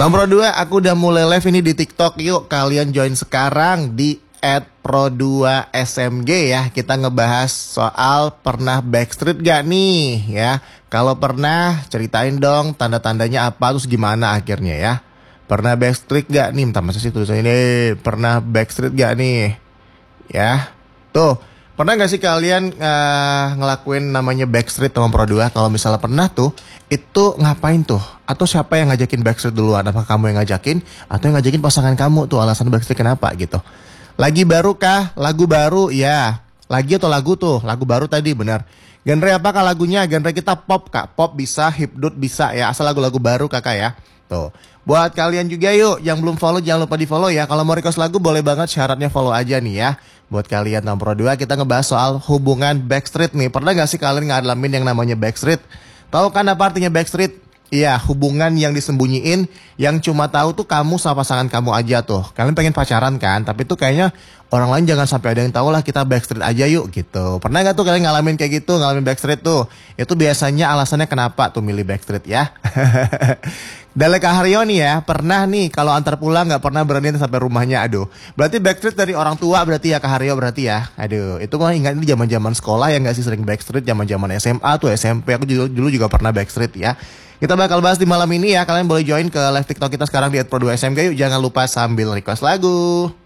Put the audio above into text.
Nomor 2, aku udah mulai live ini di TikTok. Yuk kalian join sekarang di @pro2smg ya. Kita ngebahas soal pernah backstreet gak nih ya. Kalau pernah ceritain dong tanda-tandanya apa, terus gimana akhirnya ya. Pernah backstreet gak nih? Bentar, masa sih tulisannya ini pernah backstreet gak nih ya. Tuh, pernah gak sih kalian ngelakuin namanya backstreet sama Pro 2? Kalau misalnya pernah tuh, itu ngapain tuh? Atau siapa yang ngajakin backstreet duluan? Apakah kamu yang ngajakin? Atau yang ngajakin pasangan kamu tuh? Alasan backstreet kenapa gitu? Lagi baru kah? Lagu baru? Ya. Lagi atau lagu tuh? Lagu baru tadi, benar. Genre apa kah lagunya? Genre kita pop kak. Pop bisa, hipdut bisa ya. Asal lagu-lagu baru kakak ya. Tuh. Buat kalian juga yuk, yang belum follow jangan lupa di follow ya. Kalau mau request lagu boleh banget, syaratnya follow aja nih ya. Buat kalian nomor 2, kita ngebahas soal hubungan backstreet nih. Pernah gak sih kalian ngalamin yang namanya backstreet? Tahu kan apa artinya backstreet? Iya, hubungan yang disembunyiin, yang cuma tahu tuh kamu sama pasangan kamu aja tuh. Kalian pengen pacaran kan, tapi tuh kayaknya orang lain jangan sampai ada yang tahu lah, kita backstreet aja yuk gitu. Pernah gak tuh kalian ngalamin kayak gitu, ngalamin backstreet tuh? Itu biasanya alasannya kenapa tuh milih backstreet ya? Dari Kak Haryo nih ya, pernah nih kalau antar pulang gak pernah berani sampai rumahnya, aduh. Berarti backstreet dari orang tua berarti ya Kak Haryo berarti ya. Aduh, itu kan ingat ini zaman-zaman sekolah ya gak sih, sering backstreet, zaman-zaman SMA tuh, SMP aku dulu juga pernah backstreet ya. Kita bakal bahas di malam ini ya. Kalian boleh join ke live TikTok kita sekarang di @pro2smg. Yuk jangan lupa sambil request lagu.